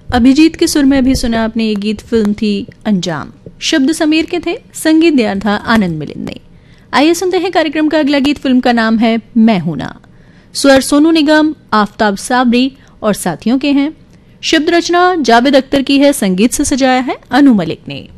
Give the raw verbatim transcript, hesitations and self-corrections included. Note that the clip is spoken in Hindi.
अभिजीत के सुर में अभी सुना आपने ये गीत, फिल्म थी अंजाम। शब्द समीर के थे, संगीत दिया था आनंद मिलिंद ने। आइए सुनते हैं कार्यक्रम का अगला गीत। फिल्म का नाम है मैं हूं ना। स्वर सोनू निगम, आफताब साबरी और साथियों के हैं। शब्द रचना जावेद अख्तर की है, संगीत से सजाया है अनु मलिक ने।